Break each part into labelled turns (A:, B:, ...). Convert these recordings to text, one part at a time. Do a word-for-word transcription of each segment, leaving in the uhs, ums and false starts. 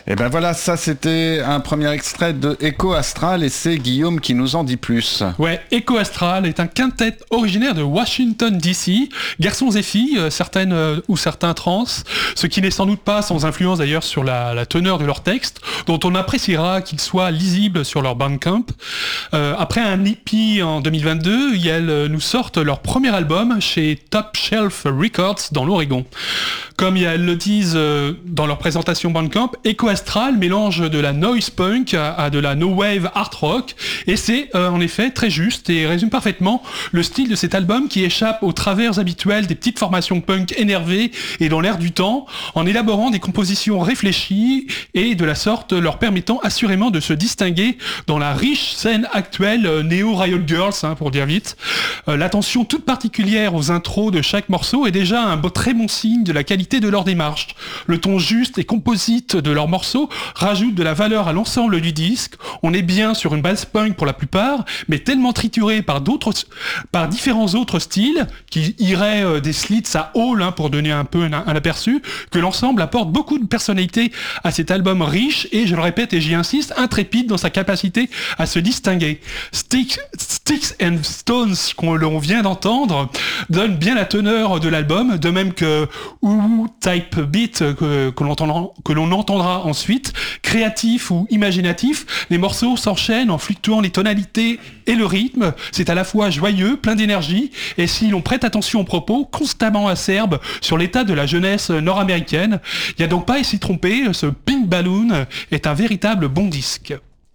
A: Et ben voilà, ça c'était un premier extrait de Echo Astral et c'est Guillaume qui nous en dit plus.
B: Ouais, Echo Astral est un quintet originaire de Washington D C, garçons et filles, euh, certaines euh, ou certains trans, ce qui n'est sans doute pas sans influence d'ailleurs sur la, la teneur de leur texte, dont on appréciera qu'ils soient lisibles sur leur Bandcamp. Euh, après un E P en deux mille vingt-deux, elles euh, nous sortent leur premier album chez Top Shelf Records dans l'Oregon. Comme elles le disent euh, dans leur présentation Bandcamp, Echo Astral mélange de la noise punk à, à de la no wave art rock, et c'est euh, en effet très juste et résume parfaitement le style de cet album qui échappe aux travers habituels des petites formations punk énervées et dans l'air du temps, en élaborant des compositions réfléchies et de la sorte leur permettant assurément de se distinguer dans la riche scène actuelle euh, néo Riot Girls, hein, pour dire vite. Euh, l'attention toute particulière aux intros de chaque morceau est déjà un beau, très bon signe de la qualité de leur démarche. Le ton juste et composite de leurs morceaux rajoute de la valeur à l'ensemble du disque. On est bien sur une base punk pour la plupart, mais tellement trituré par d'autres, par différents autres styles, qui iraient euh, des slits à Hall, hein, pour donner un peu un, un aperçu, que l'ensemble apporte beaucoup de personnalité à cet album riche et, je le répète et j'y insiste, intrépide dans sa capacité à se distinguer. Sticks, Sticks and Stones, qu'on l'on vient d'entendre, donne bien la teneur de l'album, de même que Ou Type Beat que, que, l'on entendra, que l'on entendra ensuite. Créatif ou imaginatif, les morceaux s'enchaînent en fluctuant les tonalités et le rythme. C'est à la fois joyeux, plein d'énergie, et si l'on prête attention aux propos, constamment acerbe sur l'état de la jeunesse nord-américaine. Il n'y a donc pas à s'y tromper, ce Pink Balloon est un véritable bon disque.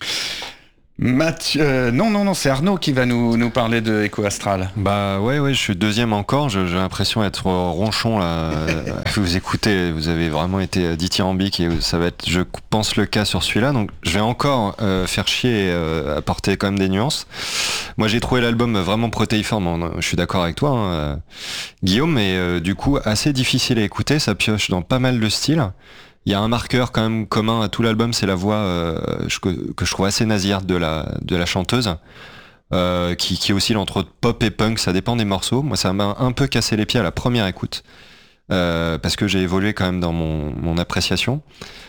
A: Mathieu, euh, non, non, non, c'est Arnaud qui va nous, nous parler de Echo Astral.
C: Bah ouais, ouais, je suis deuxième encore, je, j'ai l'impression d'être ronchon là. Vous écoutez, vous avez vraiment été dithyrambique et ça va être, je pense, le cas sur celui-là, donc je vais encore euh, faire chier et euh, apporter quand même des nuances. Moi j'ai trouvé l'album vraiment protéiforme, hein, je suis d'accord avec toi, hein, euh, Guillaume, mais euh, du coup assez difficile à écouter, ça pioche dans pas mal de styles. Il y a un marqueur quand même commun à tout l'album, c'est la voix euh, que, que je trouve assez nasillarde de la, de la chanteuse, euh, qui, qui oscille entre pop et punk, ça dépend des morceaux. Moi ça m'a un peu cassé les pieds à la première écoute, euh, parce que j'ai évolué quand même dans mon, mon appréciation.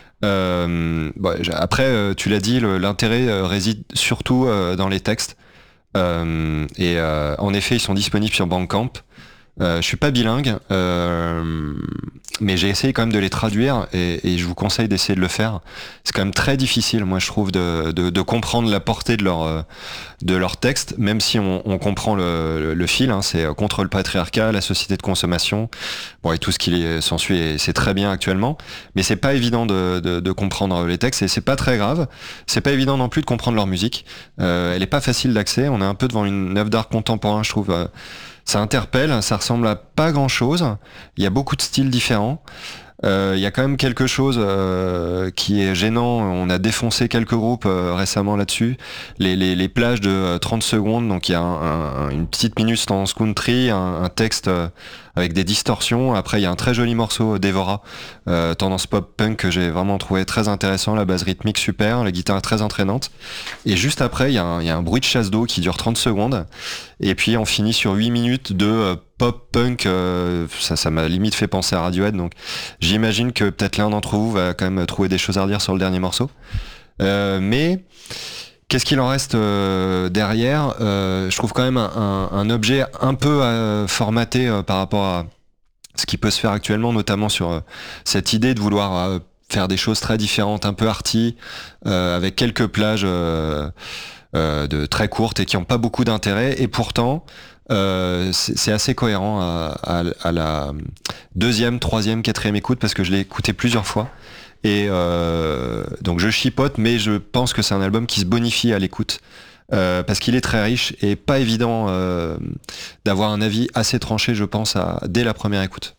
C: Euh, bon, après, tu l'as dit, le, l'intérêt réside surtout euh, dans les textes. Euh, et euh, en effet, ils sont disponibles sur Bandcamp. Euh, je suis pas bilingue, euh, mais j'ai essayé quand même de les traduire et, et je vous conseille d'essayer de le faire. C'est quand même très difficile, moi je trouve, de, de, de comprendre la portée de leur de leur texte, même si on, on comprend le, le, le fil. Hein, c'est contre le patriarcat, la société de consommation, bon et tout ce qui s'ensuit, et c'est très bien actuellement. Mais c'est pas évident de, de, de comprendre les textes et c'est pas très grave. C'est pas évident non plus de comprendre leur musique. Euh, elle est pas facile d'accès. On est un peu devant une œuvre d'art contemporain, je trouve. Euh, Ça interpelle, ça ressemble à pas grand chose. Il y a beaucoup de styles différents. Euh, il y a quand même quelque chose euh, qui est gênant. On a défoncé quelques groupes euh, récemment là-dessus. Les, les, les plages de euh, trente secondes, donc il y a un, un, une petite minute tendance country, un, un texte euh, avec des distorsions. Après, il y a un très joli morceau, Devora, euh, tendance pop-punk, que j'ai vraiment trouvé très intéressant. La base rythmique super, la guitare très entraînante. Et juste après, il y a un, il y a un bruit de chasse d'eau qui dure trente secondes. Et puis, on finit sur huit minutes de euh, pop-punk. Euh, ça, ça m'a limite fait penser à Radiohead. Donc, j'imagine que peut-être l'un d'entre vous va quand même trouver des choses à redire sur le dernier morceau. Euh, mais... Qu'est-ce qu'il en reste euh, derrière euh, Je trouve quand même un, un, un objet un peu euh, formaté euh, par rapport à ce qui peut se faire actuellement, notamment sur euh, cette idée de vouloir euh, faire des choses très différentes, un peu arty, euh, avec quelques plages euh, euh, de très courtes et qui n'ont pas beaucoup d'intérêt. Et pourtant, euh, c'est, c'est assez cohérent à, à, à la deuxième, troisième, quatrième écoute, parce que je l'ai écouté plusieurs fois. Et euh, donc je chipote, mais je pense que c'est un album qui se bonifie à l'écoute, euh, parce qu'il est très riche et pas évident euh, d'avoir un avis assez tranché, je pense, à, dès la première écoute.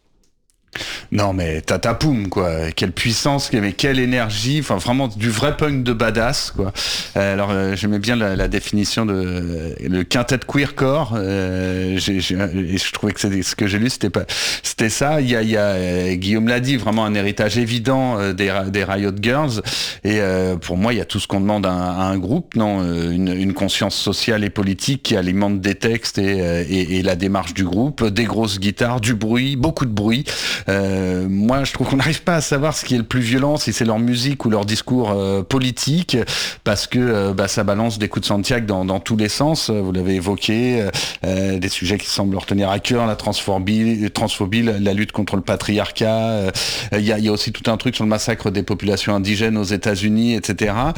A: Non mais tatapoum quoi, quelle puissance, mais quelle énergie, enfin vraiment du vrai punk de badass quoi. Euh, alors euh, j'aimais bien la, la définition de euh, le quintet queercore, euh, j'ai, j'ai, et je trouvais que c'est, ce que j'ai lu c'était pas, c'était ça. Il y a, il y a euh, Guillaume l'a dit, vraiment un héritage évident euh, des, des Riot Girls. Et euh, pour moi il y a tout ce qu'on demande à un, à un groupe, non, une, une conscience sociale et politique qui alimente des textes et, et, et la démarche du groupe, des grosses guitares, du bruit, beaucoup de bruit. Euh, moi, je trouve qu'on n'arrive pas à savoir ce qui est le plus violent, si c'est leur musique ou leur discours euh, politique, parce que euh, bah, ça balance des coups de Santiago dans, dans tous les sens. Vous l'avez évoqué, euh, des sujets qui semblent leur tenir à cœur, la transphobie, transphobie la lutte contre le patriarcat. Il euh, y, a, y a aussi tout un truc sur le massacre des populations indigènes aux États-Unis, et cetera.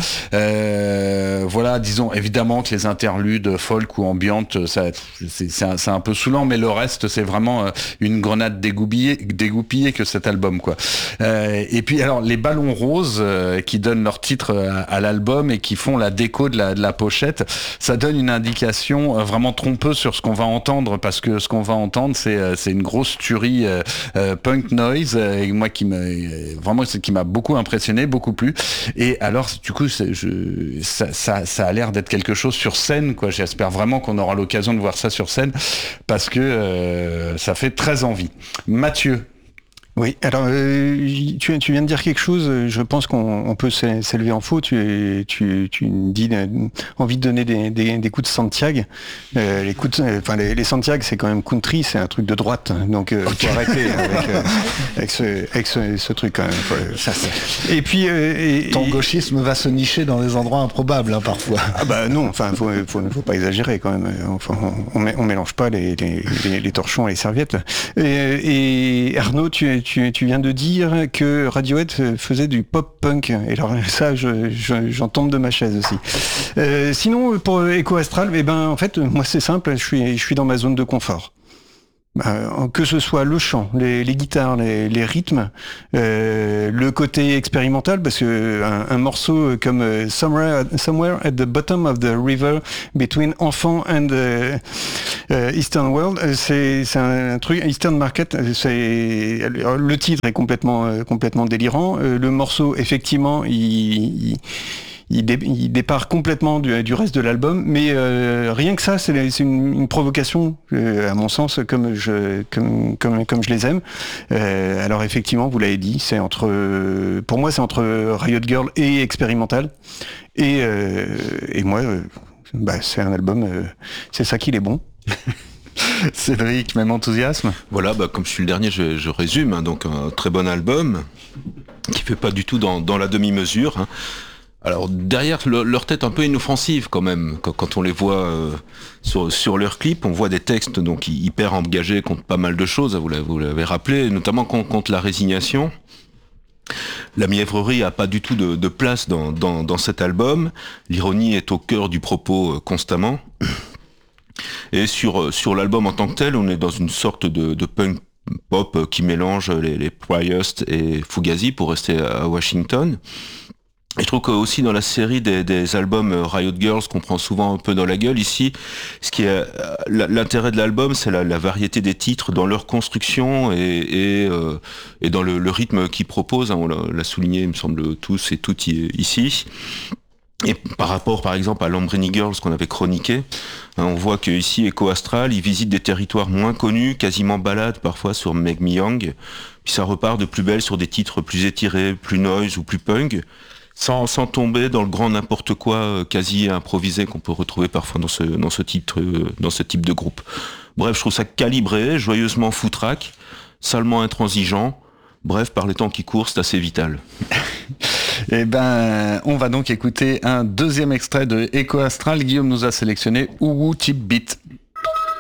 A: Euh, voilà, disons évidemment que les interludes folk ou ambiantes, ça, c'est, c'est, un, c'est un peu saoulant, mais le reste, c'est vraiment une grenade dégoupillée, dégoupillée que cet album, quoi. Euh, et puis alors les ballons roses euh, qui donnent leur titre à, à l'album et qui font la déco de la, de la pochette, ça donne une indication euh, vraiment trompeuse sur ce qu'on va entendre, parce que ce qu'on va entendre, c'est, euh, c'est une grosse tuerie euh, euh, punk noise, euh, et moi qui m'a euh, vraiment qui m'a beaucoup impressionné, beaucoup plu. Et alors du coup, c'est, je, ça, ça, ça a l'air d'être quelque chose sur scène, quoi. J'espère vraiment qu'on aura l'occasion de voir ça sur scène, parce que euh, ça fait très envie. Mathieu.
D: Oui, alors euh, tu, tu viens de dire quelque chose, je pense qu'on on peut s'élever en faux, tu, tu, tu dis euh, envie de donner des, des, des coups de Santiago, euh, les coups de, enfin les, les Santiago c'est quand même country, c'est un truc de droite, donc euh, faut arrêter avec, euh, avec, ce, avec ce, ce truc quand même. Faut, ça, c'est... Et puis... Euh, et,
E: Ton gauchisme va se nicher dans des endroits improbables, hein, parfois.
D: Ah bah non, enfin faut, faut, faut pas exagérer quand même, enfin, on, on, on mélange pas les, les, les, les torchons et les serviettes. Et, et Arnaud, tu Tu, tu viens de dire que Radiohead faisait du pop-punk. Et alors ça, je, je, j'en tombe de ma chaise aussi. Euh, sinon, pour Echo Astral, eh ben, en fait, moi c'est simple, je suis, je suis dans ma zone de confort. Euh, que ce soit le chant, les, les guitares, les, les rythmes, euh, le côté expérimental, parce que un, un morceau comme euh, Somewhere, Somewhere at the Bottom of the River Between Enfant and uh, uh, Eastern World, c'est, c'est un truc, Eastern Market, c'est, le titre est complètement, euh, complètement délirant. Euh, le morceau, effectivement, il, il Il, dé, il départ complètement du, du reste de l'album, mais euh, rien que ça, c'est, c'est une, une provocation, euh, à mon sens, comme je, comme, comme, comme je les aime. Euh, alors effectivement, vous l'avez dit, c'est entre, pour moi, c'est entre Riot Girl et expérimental. Et, euh, et moi, euh, bah, c'est un album, euh, c'est ça qu'il est bon.
A: Cédric, même enthousiasme.
F: Voilà, bah, comme je suis le dernier, je, je résume. Hein, donc un très bon album qui fait pas du tout dans, dans la demi-mesure. Hein. Alors derrière leur, leur tête un peu inoffensive quand même, quand, quand on les voit euh, sur, sur leurs clips, on voit des textes donc hyper engagés contre pas mal de choses, vous l'avez, vous l'avez rappelé, notamment contre, contre la résignation. La mièvrerie a pas du tout de, de place dans, dans, dans cet album, l'ironie est au cœur du propos euh, constamment. Et sur, sur l'album en tant que tel, on est dans une sorte de, de punk pop qui mélange les, les Priest et Fugazi pour rester à Washington. Et je trouve qu'aussi dans la série des, des albums Riot Girls qu'on prend souvent un peu dans la gueule, ici, ce qui est l'intérêt de l'album, c'est la, la variété des titres dans leur construction et, et, euh, et dans le, le rythme qu'ils proposent. On l'a, l'a souligné, il me semble, tous et toutes ici. Et par rapport, par exemple, à Lambrini Girls qu'on avait chroniqué, hein, on voit que ici, Echo Astral, ils visitent des territoires moins connus, quasiment balades parfois sur Make Me Young, puis ça repart de plus belle sur des titres plus étirés, plus noise ou plus punk. Sans, sans tomber dans le grand n'importe quoi euh, quasi improvisé qu'on peut retrouver parfois dans ce, dans ce titre, euh, dans ce type de groupe. Bref, je trouve ça calibré, joyeusement foutraque, salement intransigeant. Bref, par les temps qui courent, c'est assez vital.
A: Eh ben, on va donc écouter un deuxième extrait de Echo Astral. Guillaume nous a sélectionné Ougou Tip Beat.